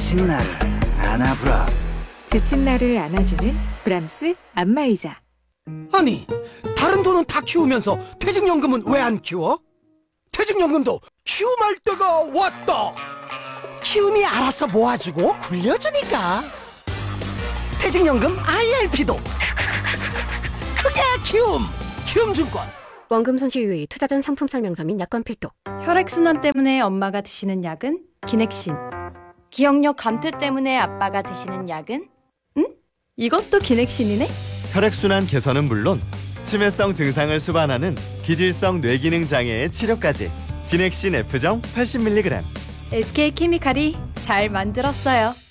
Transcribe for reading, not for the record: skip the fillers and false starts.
지친 나를 안아브라스. 지친 나를 안아주는 브람스 안마의자. 아니, 다른 돈은 다 키우면서 퇴직연금은 왜 안 키워? 퇴직연금도 키움할 때가 왔다. 키움이 알아서 모아주고 굴려주니까. 퇴직연금 IRP도 그게 키움증권. 원금 손실 유의, 투자 전 상품 설명서 및 약관 필독. 혈액순환 때문에 엄마가 드시는 약은 기넥신. 기억력 감퇴 때문에 아빠가 드시는 약은? 이것도 기넥신이네? 혈액순환 개선은 물론 치매성 증상을 수반하는 기질성 뇌기능 장애의 치료까지 기넥신 F정 80mg. SK케미칼이 잘 만들었어요.